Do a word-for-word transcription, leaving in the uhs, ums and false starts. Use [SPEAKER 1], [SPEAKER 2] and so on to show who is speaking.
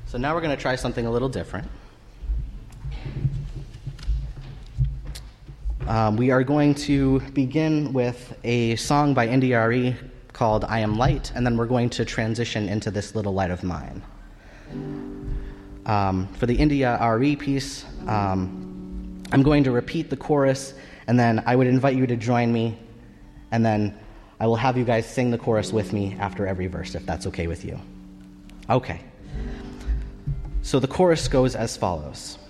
[SPEAKER 1] So now we're going to try something a little different. Um, we are going to begin with a song by India Arie called I Am Light, and then we're going to transition into This Little Light of Mine. Um, for the India Arie piece, um, I'm going to repeat the chorus, and then I would invite you to join me, and then I will have you guys sing the chorus with me after every verse, if that's okay with you. Okay. So the chorus goes as follows.